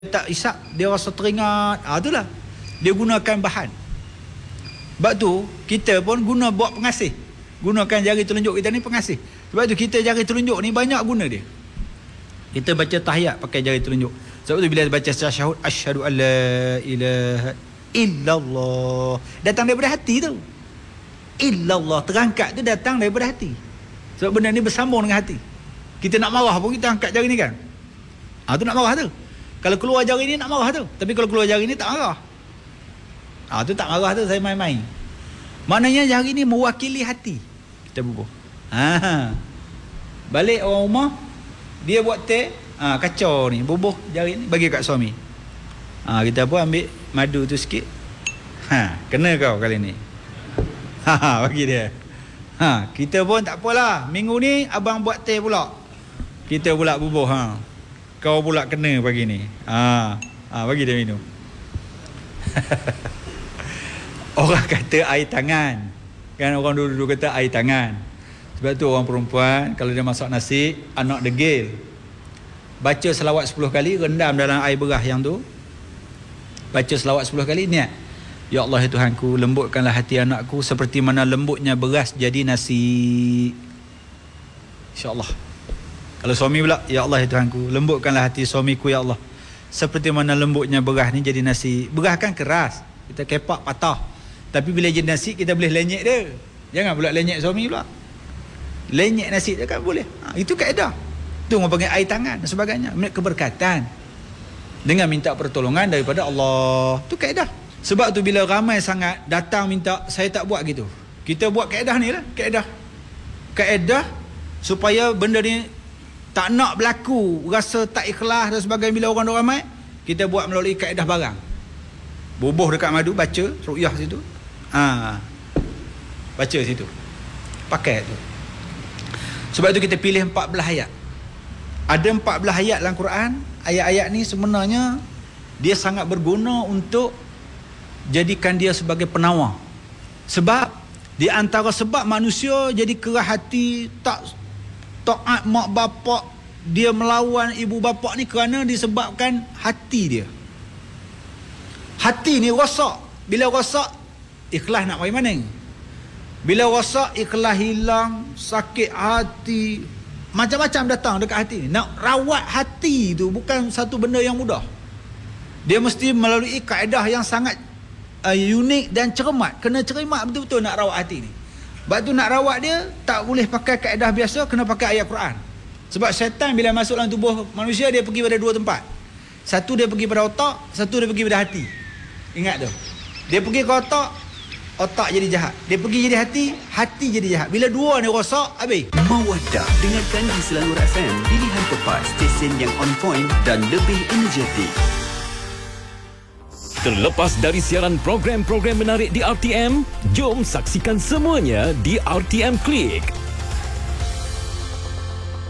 tak isap, dia rasa teringat. Itulah. Dia gunakan bahan. Sebab tu, kita pun guna buat pengasih. Gunakan jari telunjuk kita ni pengasih. Sebab tu kita jari telunjuk ni banyak guna dia. Kita baca tahiyat pakai jari telunjuk. Sebab tu bila baca tasyahud, asyhadu an la ilaha illallah, datang daripada hati tu. Illallah, terangkat tu datang daripada hati. Sebab benda ni bersambung dengan hati. Kita nak marah pun kita angkat jari ni kan. Tu nak marah tu. Kalau keluar jari ni nak marah tu. Tapi kalau keluar jari ni tak marah. Tu tak marah tu, saya main-main. Maknanya jari ni mewakili hati. Kita bubuh. Balik orang rumah, dia buat teh, kacau ni, bubuh jari ni bagi kat suami. Kita pun ambil madu tu sikit. Kena kau kali ni. Bagi dia. Kita pun tak apalah. Minggu ni abang buat teh pula. Kita pula bubuh. Kau pula kena pagi ni. Bagi dia minum. Orang kata air tangan. Kan orang dulu kata air tangan. Sebab tu orang perempuan kalau dia masak nasi, anak degil, baca selawat 10 kali, rendam dalam air berah yang tu. Baca selawat 10 kali, niat. Ya Allah ya Tuhanku, lembutkanlah hati anakku seperti mana lembutnya beras jadi nasi. InsyaAllah. Kalau suami pula, ya Allah ya Tuhanku, lembutkanlah hati suamiku ya Allah seperti mana lembutnya beras ni jadi nasi. Beras kan keras, kita kepak patah. Tapi bila jadi nasi, kita boleh lenyek dia. Jangan pula lenyek suami pula. Lenyek nasi dia kan boleh. Itu kaedah. Itu orang panggil air tangan dan sebagainya. Keberkatan dengan minta pertolongan daripada Allah. Itu kaedah. Sebab tu bila ramai sangat datang minta, saya tak buat gitu. Kita buat kaedah ni lah. Kaedah supaya benda ni tak nak berlaku, rasa tak ikhlas dan sebagainya bila orang ramai, kita buat melalui kaedah barang. Bubuh dekat madu, baca ruqyah situ. Baca situ. Pakai tu. Sebab tu kita pilih 14 ayat. Ada 14 ayat dalam Quran. Ayat-ayat ni sebenarnya dia sangat berguna untuk jadikan dia sebagai penawar. Sebab di antara sebab manusia jadi keras hati, tak taat mak bapak, dia melawan ibu bapa ni kerana disebabkan hati dia. Hati ni rosak. Bila rosak, ikhlas nak pergi mana? Bila rosak, ikhlas hilang, sakit hati, macam-macam datang dekat hati. Nak rawat hati tu bukan satu benda yang mudah. Dia mesti melalui kaedah yang sangat unik dan cermat. Kena cermat betul-betul nak rawat hati ni. Sebab tu nak rawat dia tak boleh pakai kaedah biasa, kena pakai ayat Quran. Sebab syaitan bila masuk dalam tubuh manusia, dia pergi pada dua tempat. Satu dia pergi pada otak, satu dia pergi pada hati. Ingat tu. Dia pergi ke otak, otak jadi jahat. Dia pergi jadi hati, hati jadi jahat. Bila dua ni rosak, habis. Mawaddah dengarkan di Selangor FM, pilihan tepat, stesen yang on point dan lebih energetik. Terlepas dari siaran program-program menarik di RTM, jom saksikan semuanya di RTM Klik.